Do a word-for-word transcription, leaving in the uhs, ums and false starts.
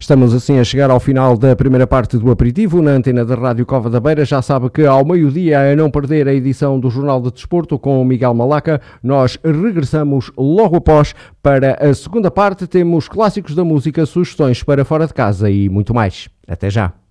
Estamos assim a chegar ao final da primeira parte do aperitivo na antena da Rádio Cova da Beira. Já sabe que ao meio-dia, a não perder a edição do Jornal de Desporto com o Miguel Malaca, nós regressamos logo após. Para a segunda parte temos clássicos da música, sugestões para fora de casa e muito mais. Até já!